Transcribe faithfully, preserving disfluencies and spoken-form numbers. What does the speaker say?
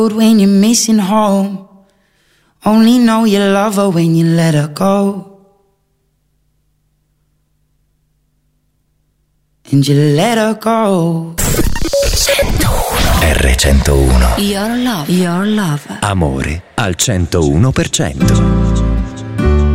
When you're missing home, only know you love her when you let her go. And you let her go. R centouno. Your love, your love. Amore al centouno per cento.